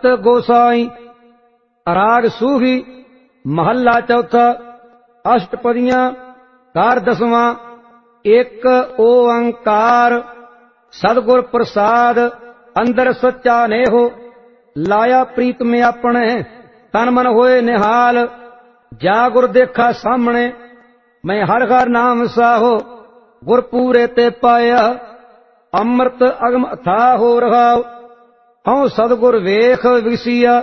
भगत गोसाई। राग सूही महला चौथा। अष्टपदियां कार दसवां। एक ओंकार सतगुर प्रसाद अंदर सच्चा नेहो। लाया प्रीत में अपने तन मन होए निहाल। जा गुर देखा सामने मैं हर हर नाम साहो। गुर पूरे ते पाया अमृत अगम अथा हो रहा। हूँ सतगुर वेख विसिया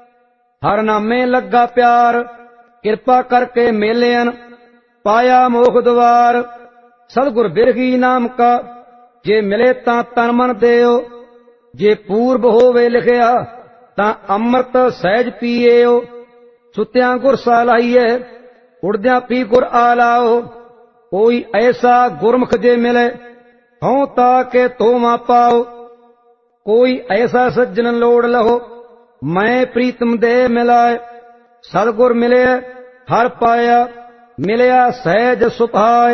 हर नामे लगा प्यार। कृपा करके मेलियन पाया मोख द्वार। सतगुर बिरगी नाम का जे मिले तां तन मन देओ। जे पूर्व होवे लिखिया तां अमृत सहज पीएओ। सुत्यां गुर सालाइए उड़द्यां पी गुर आलाओ। कोई ऐसा गुरमुख जे मिले हों ताके तोमा पाओ। कोई ऐसा सज्जन लोड़ लहो मैं प्रीतम दे मिलाए। सतगुर मिले हर पाया मिलया सहज सुभाए।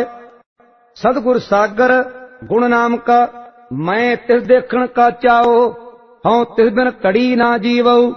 सतगुर सागर गुण नाम का मैं तिस देखण का चाओ। हों तिस बिन कड़ी ना जीवऊ।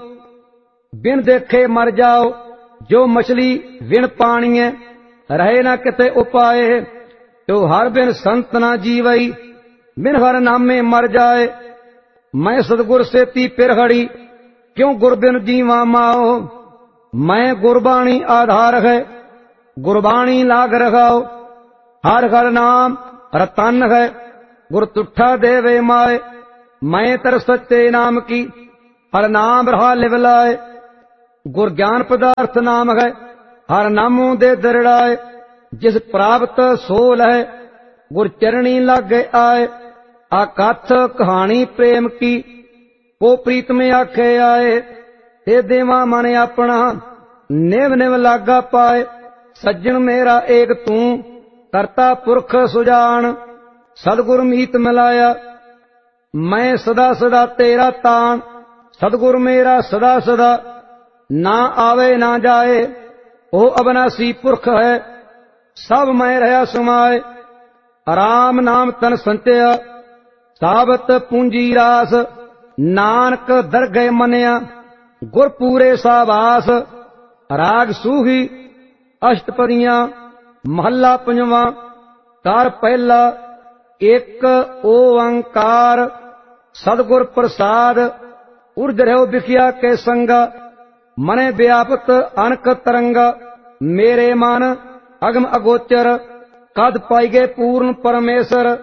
बिन देखे मर जाओ जो मछली बिन पाणीए। रहे ना किते उपाय तो हर बिन संत ना जीवई। बिन हर नामे मर जाए मैं सतगुर से ती पिरहड़ी। क्यों गुर बिन जीवा माओ। मैं गुरबाणी आधार है गुरबाणी लाग रखाओ। हर हर नाम रतन है गुर तुठा देवे माए। मैं तर सच्चे नाम की हर नाम रहा लिवलाए। गुर ज्ञान पदार्थ नाम है हर नामों दे दरड़ाए। जिस प्राप्त सोल है गुर चरणी लागे आए। आकथ कहानी प्रेम की को प्रीत में आखे आए। ते देवा मन अपना निव निव लागा पाए। सज्जन मेरा एक तू करता पुरख सुजान। सतगुर मीत मिलाया मैं सदा सदा तेरा तान। सतगुर मेरा सदा सदा ना आवे ना जाए। ओ अविनाशी पुरख है सब मैं रहा समाए। राम नाम तन संचया साबत पूंजी रास। नानक दरगह मनिया गुर पूरे साबास। राग सूही अष्टपदियां महला पंजवां। कार पहला। एक ओंकार सतगुर प्रसाद उर्ध रहो बिखिया के संगा। मने व्यापत अनक तरंगा। मेरे मन अगम अगोचर कद पाइगे पूर्ण परमेश्वर।